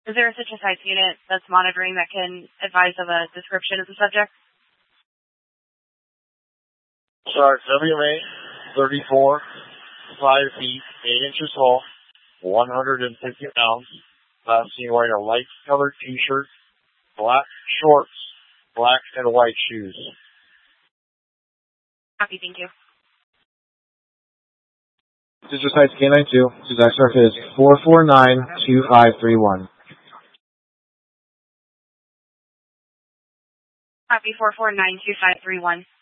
Is there a Citrus Heights unit that's monitoring that can advise of a description of the subject? Shark WMA 34, 5 feet, 8 inches tall, 150 pounds. Last seen wearing a light colored t-shirt, black shorts, black and white shoes. Copy, thank you. Citrus Heights K92. Suzac Shark is 449-2531. Copy 449-2531.